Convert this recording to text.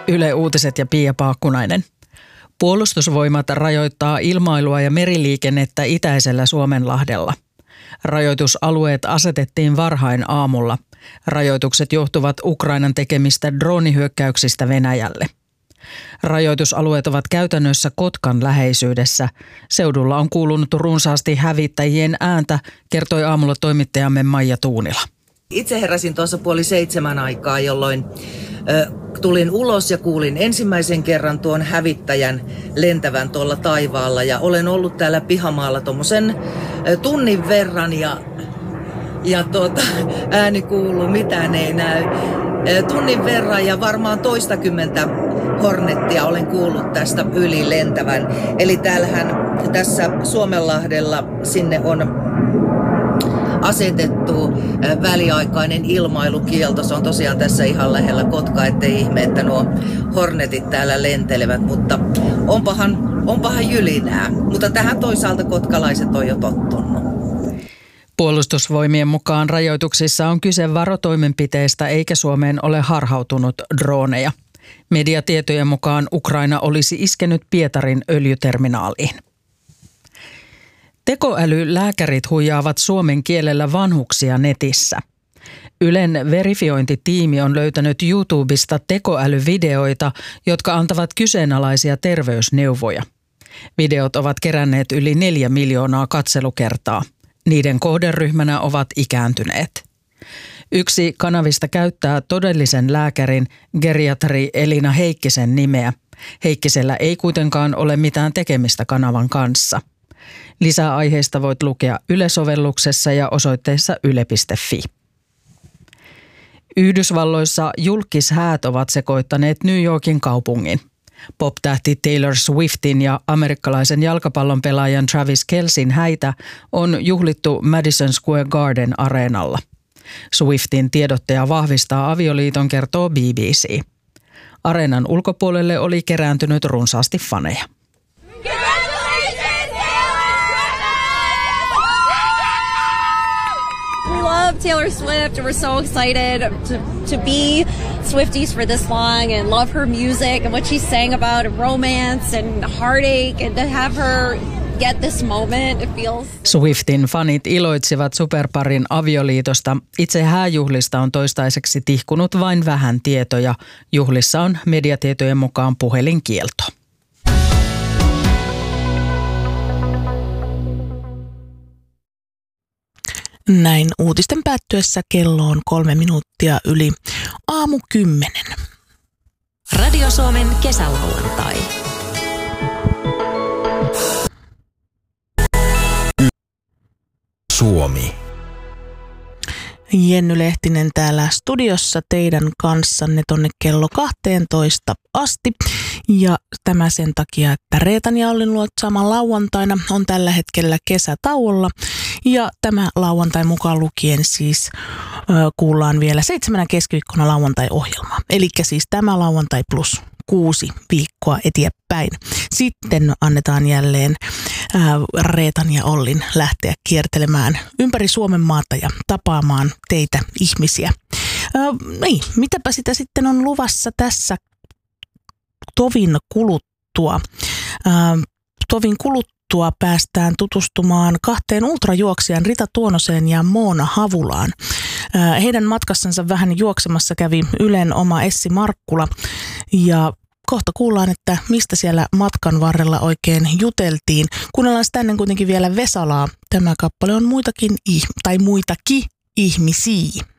Yle Uutiset ja Pia Paakkunainen. Puolustusvoimat rajoittaa ilmailua ja meriliikennettä itäisellä Suomenlahdella. Rajoitusalueet asetettiin varhain aamulla. Rajoitukset johtuvat Ukrainan tekemistä droonihyökkäyksistä Venäjälle. Rajoitusalueet ovat käytännössä Kotkan läheisyydessä. Seudulla on kuulunut runsaasti hävittäjien ääntä, kertoi aamulla toimittajamme Maija Tuunila. Itse heräsin tuossa 6:30 aikaa, jolloin tulin ulos ja kuulin ensimmäisen kerran tuon hävittäjän lentävän tuolla taivaalla. Ja olen ollut täällä pihamaalla tuommoisen tunnin verran ja ääni kuuluu, mitään ei näy. Tunnin verran ja varmaan toistakymmentä Hornettia olen kuullut tästä yli lentävän. Eli tässä Suomenlahdella sinne on asetettu väliaikainen ilmailukielto. Se on tosiaan tässä ihan lähellä Kotkaa, ettei ihme, että nuo Hornetit täällä lentelevät, mutta onpahan jylinää. Mutta tähän toisaalta kotkalaiset on jo tottunut. Puolustusvoimien mukaan rajoituksissa on kyse varotoimenpiteistä eikä Suomeen ole harhautunut drooneja. Mediatietojen mukaan Ukraina olisi iskenyt Pietarin öljyterminaaliin. Tekoälylääkärit huijaavat suomen kielellä vanhuksia netissä. Ylen verifiointitiimi on löytänyt YouTubesta tekoälyvideoita, jotka antavat kyseenalaisia terveysneuvoja. Videot ovat keränneet yli 4 miljoonaa katselukertaa. Niiden kohderyhmänä ovat ikääntyneet. Yksi kanavista käyttää todellisen lääkärin geriatri Elina Heikkisen nimeä. Heikkisellä ei kuitenkaan ole mitään tekemistä kanavan kanssa. Lisää aiheista voit lukea Yle-sovelluksessa ja osoitteessa yle.fi. Yhdysvalloissa julkishäät ovat sekoittaneet New Yorkin kaupungin. Pop-tähti Taylor Swiftin ja amerikkalaisen jalkapallon pelaajan Travis Kelceyn häitä on juhlittu Madison Square Garden areenalla. Swiftin tiedottaja vahvistaa avioliiton, kertoo BBC. Areenan ulkopuolelle oli kerääntynyt runsaasti faneja. Taylor Swift. We're so excited to be Swifties for this long and love her music and what she sang about romance and heartache, and to have her get this moment, it feels... Swiftin fanit iloitsivat superparin avioliitosta. Itse hääjuhlista on toistaiseksi tihkunut vain vähän tietoja. Juhlissa on mediatietojen mukaan puhelinkielto. Näin uutisten päättyessä kello on 3 minuuttia yli 10:00. Radio Suomen kesälauantai. Suomi. Jenny Lehtinen täällä studiossa teidän kanssanne tonne kello 12 asti. Ja tämä sen takia, että Reetan ja Ollin luotsaama lauantaina on tällä hetkellä kesätauolla. Ja tämä lauantai mukaan lukien siis kuullaan vielä 7 keskiviikkona lauantai-ohjelmaa. Eli siis tämä lauantai plus 6 viikkoa eteenpäin. Sitten annetaan jälleen Reetan ja Ollin lähteä kiertelemään ympäri Suomen maata ja tapaamaan teitä ihmisiä. Niin, mitäpä sitä sitten on luvassa tässä tovin kuluttua. Tovin kuluttua päästään tutustumaan 2 ultrajuoksijan Rita Tuonoseen ja Moona Havulaan. Heidän matkassansa vähän juoksemassa kävi Ylen oma Essi Markkula ja kohta kuullaan, että mistä siellä matkan varrella oikein juteltiin. Kuunnellaan sitä ennen kuitenkin vielä Vesalaa. Tämä kappale on muitakin ihmisiä.